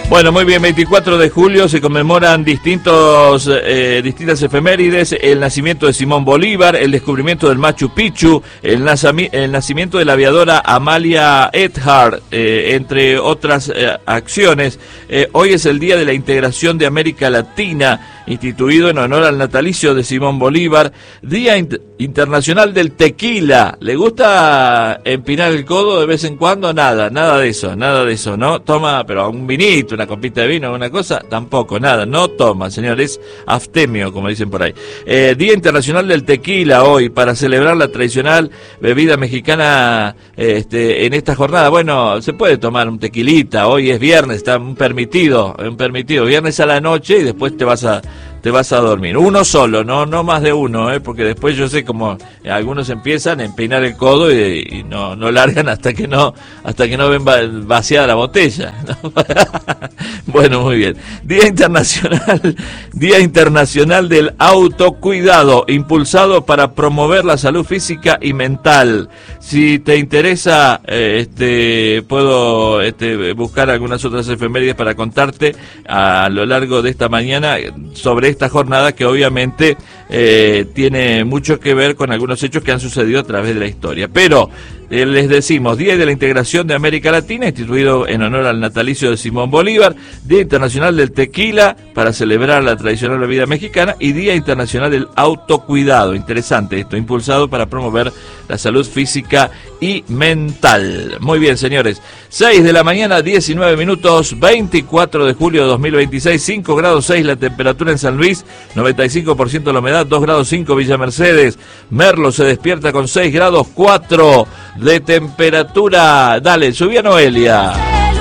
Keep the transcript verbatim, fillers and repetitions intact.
Bueno, muy bien, veinticuatro de julio se conmemoran distintos, eh, distintas efemérides: el nacimiento de Simón Bolívar, el descubrimiento del Machu Picchu, el, nazami, el nacimiento de la aviadora Amalia Earhart, eh, entre otras eh, acciones. Eh, hoy es el Día de la Integración de América Latina, instituido en honor al natalicio de Simón Bolívar. Día Inter Internacional del Tequila. ¿Le gusta empinar el codo de vez en cuando? Nada, nada de eso, nada de eso, ¿no? Toma, pero un vinito, una copita de vino, una cosa, tampoco, nada, no toma, señor, es aftemio, como dicen por ahí. Eh, Día Internacional del Tequila hoy, para celebrar la tradicional bebida mexicana este, en esta jornada. Bueno, se puede tomar un tequilita, hoy es viernes, está un permitido, un permitido, viernes a la noche y después te vas a... te vas a dormir. Uno solo, no no más de uno, ¿eh? Porque después yo sé como algunos empiezan a empinar el codo y, y no no largan hasta que no hasta que no ven vaciada la botella, ¿no? Bueno, muy bien. Día Internacional, Día Internacional del Autocuidado, impulsado para promover la salud física y mental. Si te interesa, eh, este puedo este, buscar algunas otras efemérides para contarte a lo largo de esta mañana sobre esta jornada, que obviamente eh, tiene mucho que ver con algunos hechos que han sucedido a través de la historia. Pero eh, les decimos, Día de la Integración de América Latina, instituido en honor al natalicio de Simón Bolívar, Día Internacional del Tequila, para celebrar la tradicional bebida mexicana, y Día Internacional del Autocuidado. Interesante esto, impulsado para promover la salud física y mental. Muy bien, señores, seis de la mañana, diecinueve minutos, veinticuatro de julio de dos mil veintiséis, cinco grados seis la temperatura en San Luis, noventa y cinco por ciento la humedad, dos grados cinco Villa Mercedes. Merlo se despierta con seis grados cuatro de temperatura. Dale, subí a Noelia.